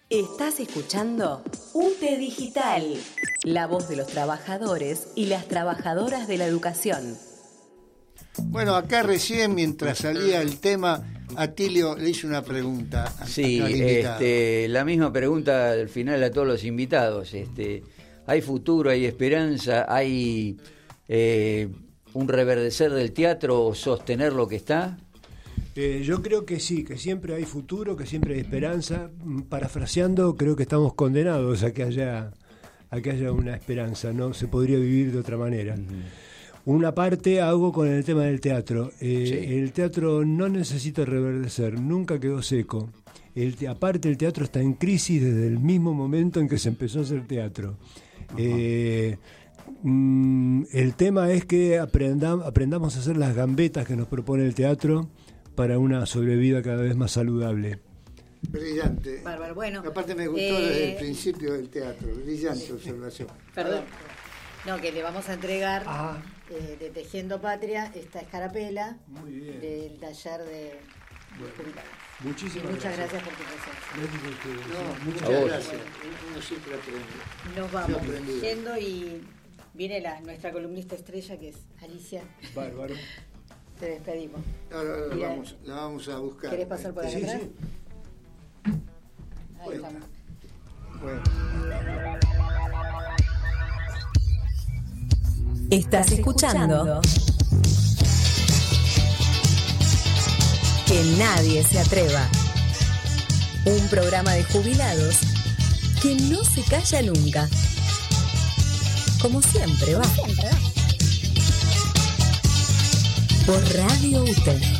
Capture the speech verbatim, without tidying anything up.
Estás escuchando U T E Digital, la voz de los trabajadores y las trabajadoras de la educación. Bueno, acá recién, mientras salía el tema, Atilio le hizo una pregunta. A, sí, este, la misma pregunta al final a todos los invitados. Este, ¿hay futuro, hay esperanza, hay eh, un reverdecer del teatro o sostener lo que está? Eh, yo creo que sí, que siempre hay futuro, que siempre hay esperanza. Parafraseando, creo que estamos condenados a que haya, a que haya una esperanza, no se podría vivir de otra manera. Uh-huh. Una parte hago con el tema del teatro. Eh, sí. El teatro no necesita reverdecer, nunca quedó seco. El, aparte, el teatro está en crisis desde el mismo momento en que se empezó a hacer teatro. Uh-huh. Eh, mm, el tema es que aprendam, aprendamos a hacer las gambetas que nos propone el teatro para una sobrevida cada vez más saludable. Brillante. Bárbaro, bueno. Aparte me gustó eh... desde el principio del teatro. Brillante observación. Perdón. No, que le vamos a entregar ah. eh, de Tejiendo Patria esta escarapela. Muy bien. Del taller de... Bueno. Muchísimas muchas gracias. gracias por tu presencia. Gracias a ustedes. No, muchas a gracias. Uno siempre aprende. Nos vamos yendo y viene la, nuestra columnista estrella, que es Alicia. Bárbaro. Te despedimos. Ahora, ahora la, vamos, la vamos a buscar. ¿Querés pasar por acá sí, atrás? Sí. Ahí bueno. estamos. Bueno. Estás escuchando Que Nadie Se Atreva, un programa de jubilados que no se calla nunca. Como siempre va. Como siempre va. Por Radio U T E.